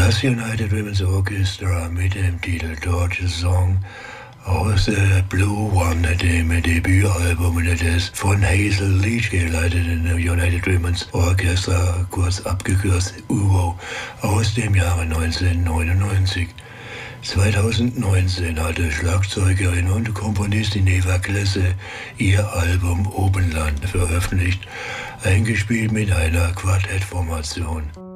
Das United Women's Orchestra mit dem Titel Deutsche Song aus Blue One, dem Debütalbum des von Hazel Leach geleiteten United Women's Orchestra, kurz abgekürzt UWO, aus dem Jahre 1999. 2019 hatte Schlagzeugerin und Komponistin Eva Klesse ihr Album Obenland veröffentlicht, eingespielt mit einer Quartettformation.